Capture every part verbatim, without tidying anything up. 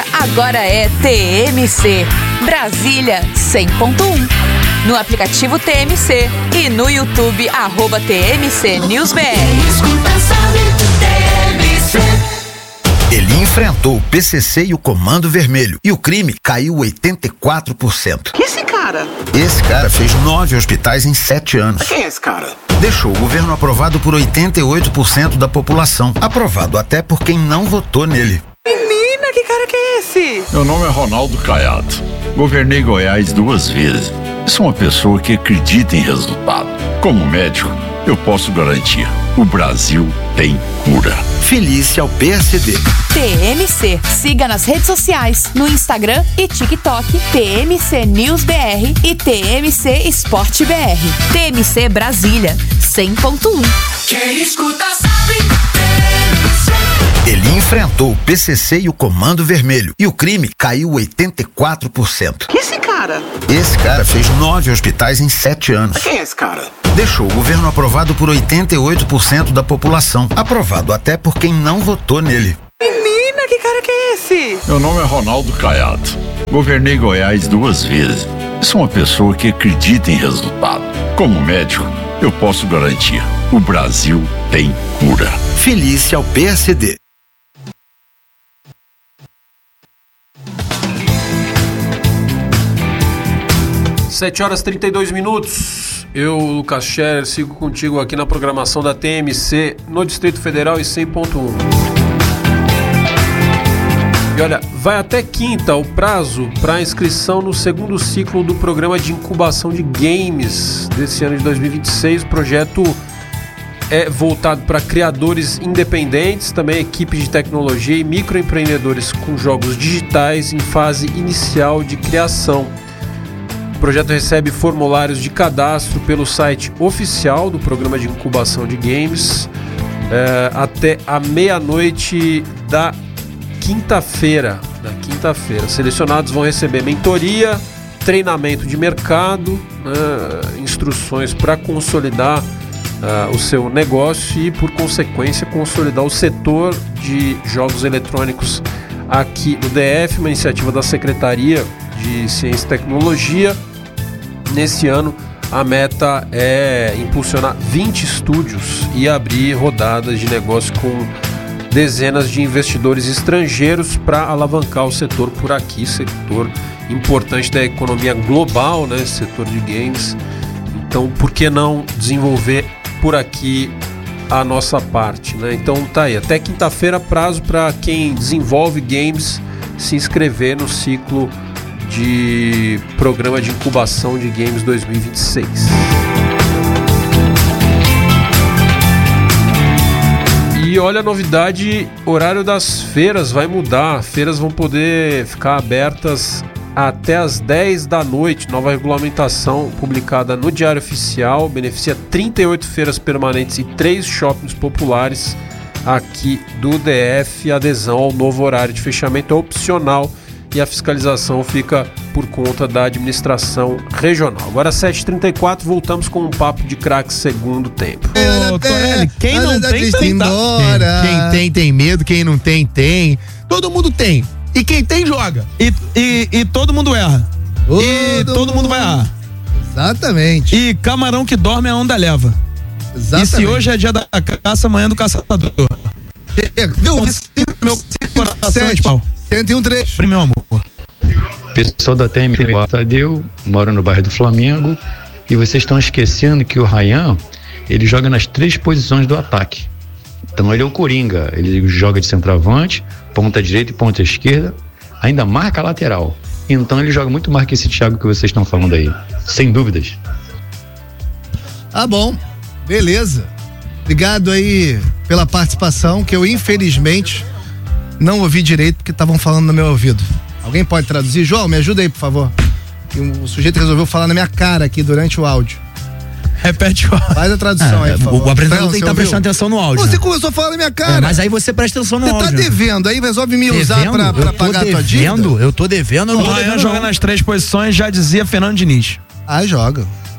agora é T M C, Brasília cem ponto um. No aplicativo T M C e no YouTube, arroba T M C News B R. Ele enfrentou o P C C e o Comando Vermelho e o crime caiu oitenta e quatro por cento. Que esse cara? Esse cara fez nove hospitais em sete anos. Quem é esse cara? Deixou o governo aprovado por oitenta e oito por cento da população. Aprovado até por quem não votou nele. Menina, que cara que é esse? Meu nome é Ronaldo Caiado. Governei Goiás duas vezes. Sou uma pessoa que acredita em resultado. Como médico, eu posso garantir: o Brasil tem cura. Felice ao P S D. T M C. Siga nas redes sociais, no Instagram e TikTok, T M C News B R e T M C Esporte B R. T M C Brasília, cem ponto um. Quem escuta sabe. Ele enfrentou o P C C e o Comando Vermelho e o crime caiu oitenta e quatro por cento. Que esse cara? Esse cara fez nove hospitais em sete anos. Quem é esse cara? Deixou o governo aprovado por oitenta e oito por cento da população. Aprovado até por quem não votou nele. Menina, que cara que é esse? Meu nome é Ronaldo Caiado. Governei Goiás duas vezes. Sou uma pessoa que acredita em resultado. Como médico, eu posso garantir: o Brasil tem cura. Felice ao P S D. sete horas e trinta e dois minutos. Eu, Lucas Scherer, sigo contigo aqui na programação da T M C no Distrito Federal e cem ponto um. E olha, vai até quinta o prazo para inscrição no segundo ciclo do programa de incubação de games desse ano de dois mil e vinte e seis. O projeto é voltado para criadores independentes, também equipes de tecnologia e microempreendedores com jogos digitais em fase inicial de criação. O projeto recebe formulários de cadastro pelo site oficial do programa de incubação de games é, até a meia-noite da quinta-feira. Da quinta-feira. Selecionados vão receber mentoria, treinamento de mercado, né, instruções para consolidar uh, o seu negócio e, por consequência, consolidar o setor de jogos eletrônicos aqui no D F, uma iniciativa da Secretaria de Ciência e Tecnologia. Nesse ano, a meta é impulsionar vinte estúdios e abrir rodadas de negócio com dezenas de investidores estrangeiros para alavancar o setor por aqui, setor importante da economia global, né, setor de games. Então, por que não desenvolver por aqui a nossa parte, né? Então tá aí, até quinta-feira prazo para quem desenvolve games se inscrever no ciclo de programa de incubação de games dois mil e vinte e seis. E olha a novidade, horário das feiras vai mudar. Feiras vão poder ficar abertas até as dez da noite. Nova regulamentação publicada no Diário Oficial beneficia trinta e oito feiras permanentes e três shoppings populares aqui do D F. A adesão ao novo horário de fechamento é opcional e a fiscalização fica por conta da administração regional. Agora sete e trinta e quatro, voltamos com um papo de craque segundo tempo. Ô, Torelli, quem não tem, tem, quem tem, tem medo, quem não tem, tem. Todo mundo tem. E quem tem, joga. E, e, e todo mundo erra. Todo e todo mundo vai errar. Exatamente. E camarão que dorme, a onda leva. Exatamente. E se hoje é dia da caça, amanhã é do caçador. Viu? Meu coração de pau. cento e um três. Meu amor. Pessoal da T M C, Tadeu, moro no bairro do Flamengo, e vocês estão esquecendo que o Ryan, ele joga nas três posições do ataque. Então ele é o Coringa, ele joga de centroavante, ponta direita e ponta esquerda, ainda marca a lateral. Então ele joga muito mais que esse Thiago que vocês estão falando aí, sem dúvidas. Ah, bom, beleza. Obrigado aí pela participação, que eu infelizmente não ouvi direito porque estavam falando no meu ouvido. Alguém pode traduzir? João, me ajuda aí, por favor. O sujeito resolveu falar na minha cara aqui durante o áudio. Repete o áudio. Faz a tradução ah, aí, por favor. O apresentador tem que estar prestando atenção no áudio. Você começou a falar na minha cara. É, mas aí você presta atenção no você áudio. Você tá devendo, aí resolve me usar devendo? pra, pra pagar devendo? a tua dívida? Eu tô devendo, eu não tô devendo. O Ryan joga nas três posições, já dizia Fernando Diniz. Ah, joga.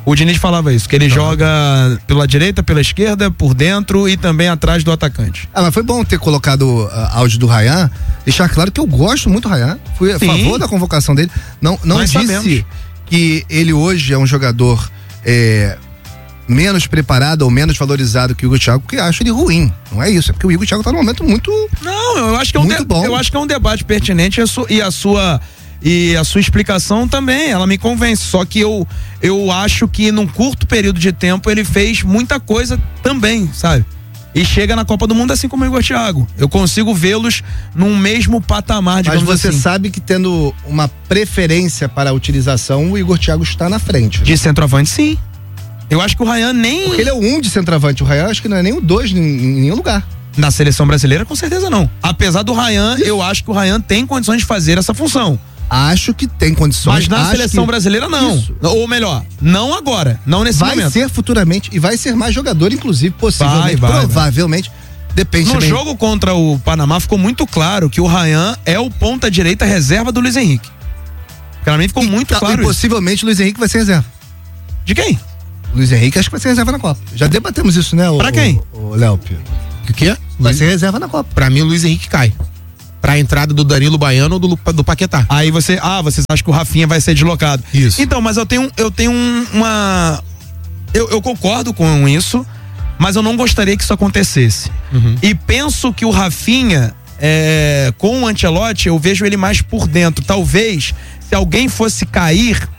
O Diniz falava isso, que ele então. joga pela direita, pela esquerda, por dentro e também atrás do atacante. Ah, mas foi bom ter colocado uh, áudio do Ryan, deixar claro que eu gosto muito do Ryan, fui a Sim. favor da convocação dele, não, não disse sabemos. que ele hoje é um jogador é, menos preparado ou menos valorizado que o Igor Thiago, porque acho ele ruim, não é isso, é porque o Igor Thiago tá num momento muito Não, eu acho que é um, muito de, bom. Eu acho que é um debate pertinente e a, su, e a sua... E a sua explicação também, ela me convence. Só que eu, eu acho que num curto período de tempo ele fez muita coisa também, sabe? E chega na Copa do Mundo assim como o Igor Thiago. Eu consigo vê-los num mesmo patamar, digamos assim. Mas você assim. sabe que tendo uma preferência para a utilização, o Igor Thiago está na frente. Né? De centroavante, sim. Eu acho que o Ryan nem... Porque ele é o um de centroavante. O Ryan acho que não é nem o dois em, em nenhum lugar. Na seleção brasileira, com certeza não. Apesar do Ryan, Isso. eu acho que o Ryan tem condições de fazer essa função. Acho que tem condições. Mas na seleção que... brasileira não. Isso. Ou melhor, não agora, não nesse vai momento. Vai ser futuramente e vai ser mais jogador, inclusive, possivelmente, vai, vai, provavelmente. Vai. Depende. No também. jogo contra o Panamá ficou muito claro que o Ryan é o ponta direita reserva do Luiz Henrique. Pra mim ficou e, muito tá, claro. E possivelmente o Luiz Henrique vai ser reserva. De quem? O Luiz Henrique acho que vai ser reserva na Copa. Já debatemos isso, né? O, pra quem? O, o Léo Pio. O que é? Vai Luiz... ser reserva na Copa. Pra mim o Luiz Henrique cai. Pra entrada do Danilo Baiano ou do, do Paquetá. Aí você, ah, vocês acham que o Rafinha vai ser deslocado. Isso. Então, mas eu tenho, eu tenho uma, eu, eu concordo com isso, mas eu não gostaria que isso acontecesse. Uhum. E penso que o Rafinha, é, com o Ancelotti, eu vejo ele mais por dentro. Talvez, se alguém fosse cair,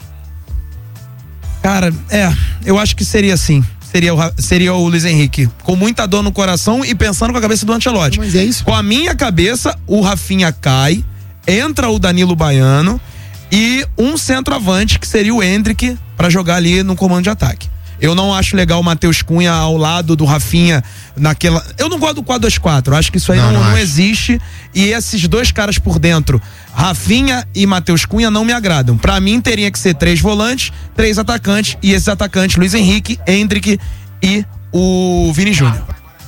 cara, é, eu acho que seria assim. Seria o, seria o Luiz Henrique, com muita dor no coração e pensando com a cabeça do Ancelotti. Mas é isso. Com a minha cabeça, o Rafinha cai, entra o Danilo Baiano e um centroavante, que seria o Endrick, para jogar ali no comando de ataque. Eu não acho legal o Matheus Cunha ao lado do Rafinha naquela... Eu não gosto do quatro dois quatro, acho que isso aí não, não, não, não existe. E esses dois caras por dentro, Rafinha e Matheus Cunha, não me agradam. Pra mim teria que ser três volantes, três atacantes, e esses atacantes, Luiz Henrique, Endrick e o Vini Júnior.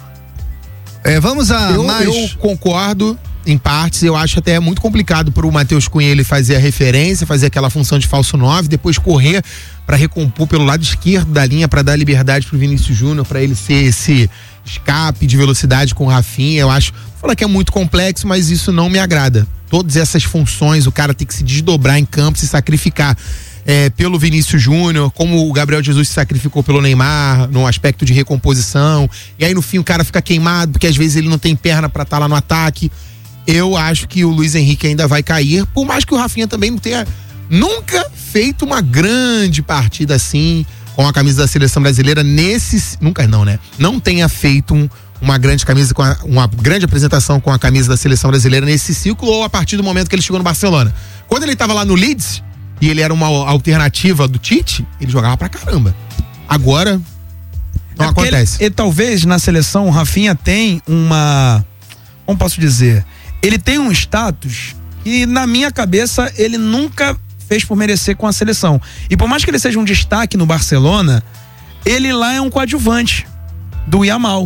É, vamos a eu, mais... Eu concordo em partes, eu acho até muito complicado pro Matheus Cunha ele fazer a referência, fazer aquela função de falso nove, depois correr para recompor pelo lado esquerdo da linha, para dar liberdade pro Vinícius Júnior, para ele ser esse escape de velocidade com o Rafinha. Eu acho, fala que é muito complexo, mas isso não me agrada. Todas essas funções, o cara tem que se desdobrar em campo, se sacrificar é, pelo Vinícius Júnior, como o Gabriel Jesus se sacrificou pelo Neymar, no aspecto de recomposição, e aí no fim o cara fica queimado, porque às vezes ele não tem perna para estar lá no ataque. Eu acho que o Luiz Henrique ainda vai cair, por mais que o Rafinha também não tenha nunca feito uma grande partida assim, com a camisa da seleção brasileira, nesse, nunca não, né? Não tenha feito um, uma grande camisa, com a, uma grande apresentação com a camisa da seleção brasileira nesse ciclo, ou a partir do momento que ele chegou no Barcelona. Quando ele estava lá no Leeds, e ele era uma alternativa do Tite, ele jogava pra caramba. Agora, não é acontece. Ele, e talvez na seleção o Rafinha tem uma, como posso dizer, ele tem um status que na minha cabeça ele nunca fez por merecer com a seleção. E por mais que ele seja um destaque no Barcelona, ele lá é um coadjuvante do Yamal.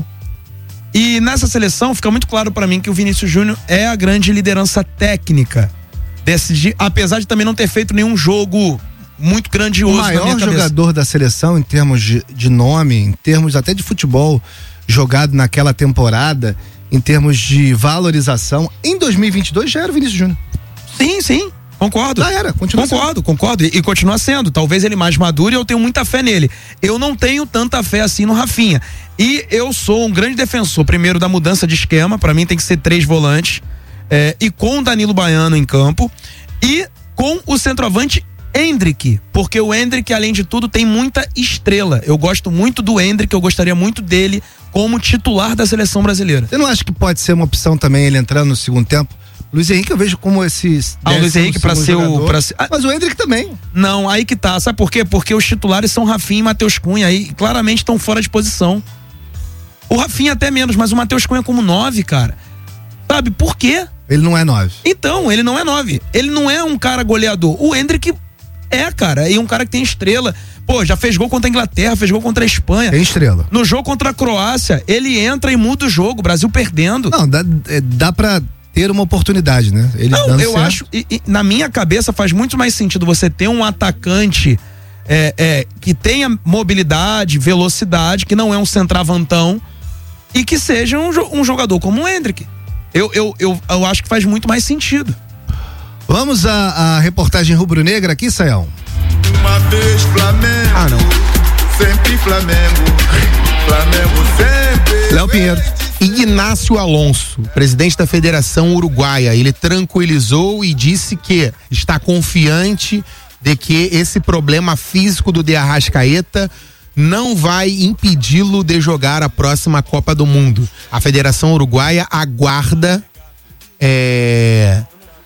E nessa seleção fica muito claro para mim que o Vinícius Júnior é a grande liderança técnica desse, apesar de também não ter feito nenhum jogo muito grandioso. O maior jogador da seleção em termos de, de nome, em termos até de futebol jogado naquela temporada, em termos de valorização, em dois mil e vinte e dois já era o Vinícius Júnior. Sim, sim. Concordo. Já era, continua Concordo, sendo. concordo. E, e continua sendo. Talvez ele mais madure e eu tenho muita fé nele. Eu não tenho tanta fé assim no Rafinha. E eu sou um grande defensor, primeiro, da mudança de esquema. Pra mim tem que ser três volantes. É, e com o Danilo Baiano em campo. E com o centroavante Endrick. Porque o Endrick, além de tudo, tem muita estrela. Eu gosto muito do Endrick, eu gostaria muito dele como titular da seleção brasileira. Você não acha que pode ser uma opção também ele entrando no segundo tempo? Luiz Henrique eu vejo como esses... Ah, o Luiz Henrique pra ser o... Pra ser, ah, mas o Endrick também. Não, aí que tá. Sabe por quê? Porque os titulares são Rafinha e Matheus Cunha. Aí claramente estão fora de posição. O Rafinha até menos, mas o Matheus Cunha como nove, cara. Sabe por quê? Ele não é nove. Então, ele não é nove. Ele não é um cara goleador. O Endrick é, cara. E um cara que tem estrela. Pô, já fez gol contra a Inglaterra, fez gol contra a Espanha. Tem estrela. No jogo contra a Croácia, ele entra e muda o jogo. O Brasil perdendo. Não, dá, é, dá pra ter uma oportunidade, né? Ele não, eu certo. acho, e, e, na minha cabeça faz muito mais sentido você ter um atacante é, é, que tenha mobilidade, velocidade, que não é um centravantão e que seja um, um jogador como o Endrick. Eu, eu, eu, eu acho que faz muito mais sentido. Vamos à, à reportagem rubro-negra aqui, Sayão. Uma vez Flamengo. Ah, não. Sempre Flamengo. Flamengo sempre. Léo Pinheiro. Ignácio Alonso, presidente da Federação Uruguaia, ele tranquilizou e disse que está confiante de que esse problema físico do De Arrascaeta não vai impedi-lo de jogar a próxima Copa do Mundo. A Federação Uruguaia aguarda é,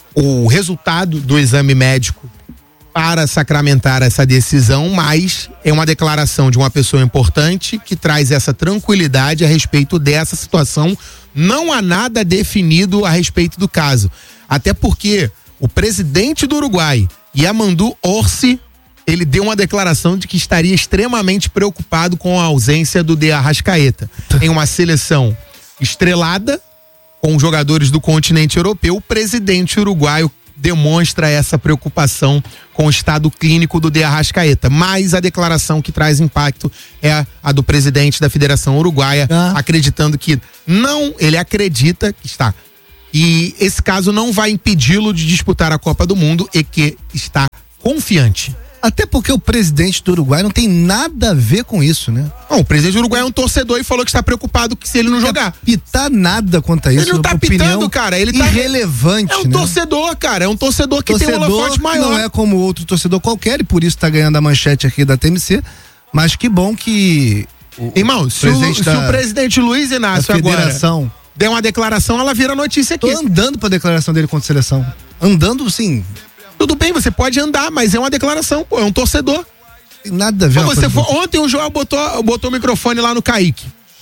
o resultado do exame médico para sacramentar essa decisão, mas é uma declaração de uma pessoa importante que traz essa tranquilidade a respeito dessa situação. Não há nada definido a respeito do caso, até porque o presidente do Uruguai, Yamandu Orsi, ele deu uma declaração de que estaria extremamente preocupado com a ausência do De Arrascaeta. Em uma seleção estrelada, com jogadores do continente europeu, o presidente uruguaio demonstra essa preocupação com o estado clínico do De Arrascaeta. Mas a declaração que traz impacto é a do presidente da Federação Uruguaia, ah. acreditando que não, ele acredita que está. E esse caso não vai impedi-lo de disputar a Copa do Mundo e que está confiante. Até porque o presidente do Uruguai não tem nada a ver com isso, né? Não, o presidente do Uruguai é um torcedor e falou que está preocupado que se ele não jogar. Não pitar nada quanto a isso. Ele não tá pitando, cara. Ele tá irrelevante, É um né? torcedor, cara. É um torcedor que torcedor tem um holofote maior. Não é como outro torcedor qualquer e por isso tá ganhando a manchete aqui da T M C. Mas que bom que... O, Irmão, se o, se o presidente Luiz Inácio agora der uma declaração, ela vira notícia aqui. Tô andando pra declaração dele contra a seleção. Andando, sim... Tudo bem, você pode andar, mas é uma declaração, pô, é um torcedor. Tem nada a ver. Pô, você for, ontem o João botou, botou o microfone lá no Kaique.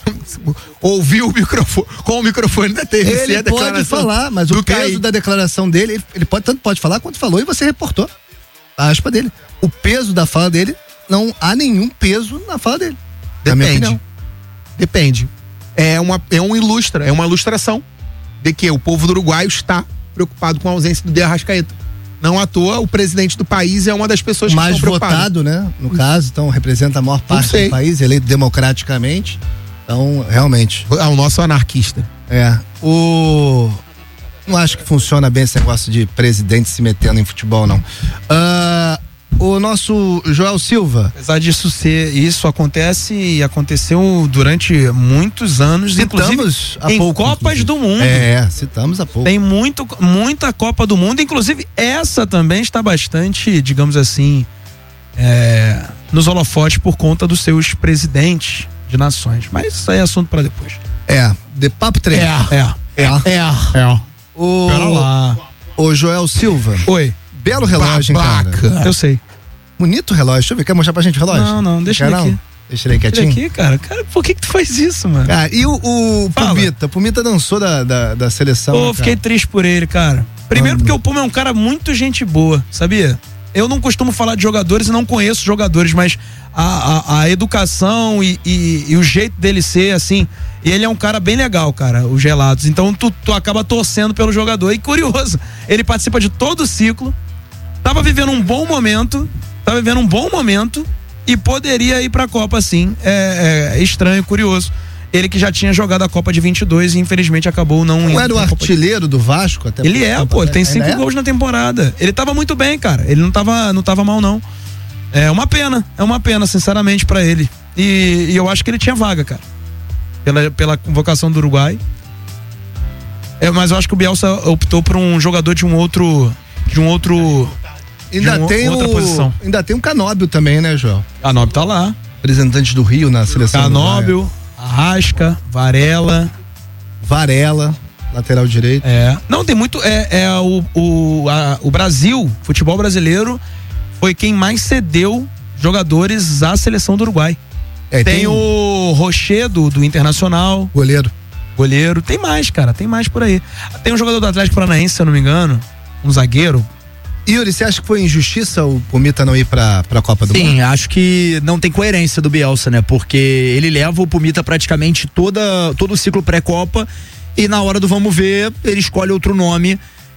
Ouviu o microfone, com o microfone da T V C. Ele pode falar, mas o peso Kaique. da declaração dele, ele, ele pode, tanto pode falar quanto falou e você reportou a aspa dele. O peso da fala dele, não há nenhum peso na fala dele. Depende. Depende. É, uma, é um ilustra, é uma ilustração de que o povo do Uruguai está preocupado com a ausência do De Arrascaeta. Não à toa, o presidente do país é uma das pessoas que mais estão preocupadas. votado, né? No caso, então representa a maior parte do país, eleito democraticamente. Então, realmente. É o nosso anarquista. É. O... Não acho que funciona bem esse negócio de presidente se metendo em futebol, não. Uh, o nosso Joel Silva. Apesar disso ser, isso acontece e aconteceu durante muitos anos, citamos inclusive há em pouco, Copas inclusive. do Mundo. É, citamos há pouco. Tem muito, muita Copa do Mundo, inclusive essa também está bastante, digamos assim, é, nos holofotes por conta dos seus presidentes de nações. Mas isso aí é assunto para depois. É, de papo três. É, é, é. é. é. O, Pera lá. o Joel Silva. Oi. Belo relógio, hein, cara? Eu sei. Bonito relógio. Deixa eu ver, quer mostrar pra gente o relógio? Não, não, deixa Quer ele não? aqui. Deixa ele quietinho. Deixa ele aqui, cara. Cara, por que que tu faz isso, mano? Cara, e o, o Pumita? O Pumita dançou da, da, da seleção. Pô, né, fiquei triste por ele, cara. Primeiro Mano. porque o Puma é um cara muito gente boa, sabia? Eu não costumo falar de jogadores e não conheço jogadores, mas a, a, a educação e, e, e o jeito dele ser, assim, ele é um cara bem legal, cara, os Gelados. Então tu, tu acaba torcendo pelo jogador. E curioso, ele participa de todo o ciclo, tava vivendo um bom momento, tava vivendo um bom momento e poderia ir pra Copa, sim. É, é, é estranho, curioso. Ele que já tinha jogado a Copa de vinte e dois e infelizmente acabou não indo. Não era o artilheiro do Vasco até? Ele é, pô, ele tem cinco é? gols na temporada. Ele tava muito bem, cara. Ele não tava, não tava mal, não. É uma pena, é uma pena, sinceramente, pra ele. E, e eu acho que ele tinha vaga, cara. Pela, pela convocação do Uruguai. É, mas eu acho que o Bielsa optou por um jogador de um outro. De um outro. Ainda um, tem outra o, posição. Ainda tem um Canóbio também, né, João? Canóbio tá lá. Representante do Rio na seleção. Canóbio, Arrasca, Varela. Varela, lateral direito. É. Não, tem muito. É, é o, o, a, o Brasil, futebol brasileiro, foi quem mais cedeu jogadores à seleção do Uruguai. É, tem, tem o Rocher do, do Internacional. Goleiro. Goleiro. Tem mais, cara. Tem mais por aí. Tem um jogador do Atlético Paranaense, se eu não me engano. Um zagueiro. Yuri, você acha que foi injustiça o Pumita não ir pra, pra Copa do Sim, Mundo? Sim, acho que não tem coerência do Bielsa, né? Porque ele leva o Pumita praticamente toda, todo o ciclo pré-Copa e na hora do vamos ver, ele escolhe outro nome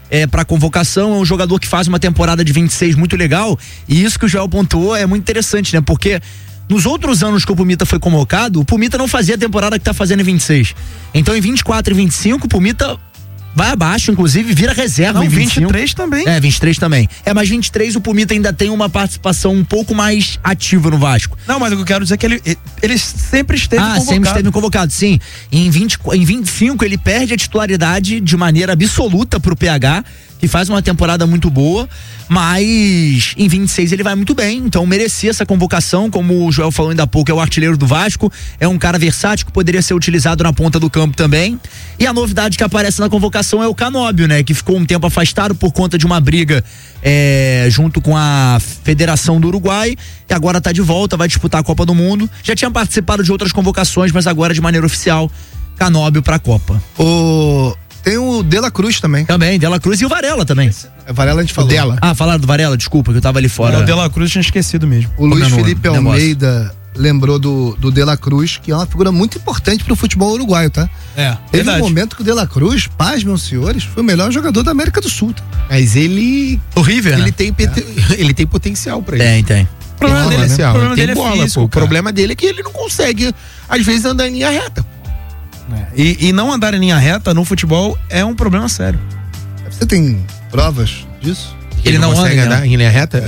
é, pra convocação, é um jogador que faz uma temporada de vinte e seis muito legal, e isso que o Joel pontuou é muito interessante, né? Porque nos outros anos que o Pumita foi convocado, o Pumita não fazia a temporada que tá fazendo em vinte e seis. Então em vinte e quatro e vinte e cinco, o Pumita vai abaixo, inclusive vira reserva. Não, em vinte e cinco. vinte e três também. É, vinte e três também. É, mas vinte e três o Pumita ainda tem uma participação um pouco mais ativa no Vasco. Não, mas o que eu quero dizer é que ele, ele sempre esteve ah, convocado. Ah, sempre esteve convocado, sim. Em, vinte, em vinte e cinco ele perde a titularidade de maneira absoluta pro P H, que faz uma temporada muito boa, mas em vinte e seis ele vai muito bem, então merecia essa convocação, como o Joel falou ainda há pouco, é o artilheiro do Vasco, é um cara versátil que poderia ser utilizado na ponta do campo também. E a novidade que aparece na convocação é o Canóbio, né, que ficou um tempo afastado por conta de uma briga é, junto com a Federação do Uruguai, e agora tá de volta, vai disputar a Copa do Mundo. Já tinha participado de outras convocações, mas agora de maneira oficial, Canóbio pra Copa. O Tem o De La Cruz também. Também, De La Cruz e o Varela também. O Varela a gente falou. O dela. Ah, falaram do Varela, desculpa, que eu tava ali fora. Não, o De La Cruz eu tinha esquecido mesmo. O Luiz Não, não, Felipe negócio. Almeida lembrou do, do De La Cruz, que é uma figura muito importante pro futebol uruguaio, tá? É, Teve verdade. um momento que o De La Cruz, paz, meus senhores, foi o melhor jogador da América do Sul. Tá? Mas ele. Horrível, ele né? tem, pete- ele tem potencial pra isso. Tem, tem. O problema Tem dele, potencial, o problema tem dele é bola, físico, pô. O cara. problema dele é que ele não consegue, às vezes, andar em linha reta. E, e não andar em linha reta no futebol é um problema sério. Você tem provas disso? Ele não consegue anda, andar em linha reta?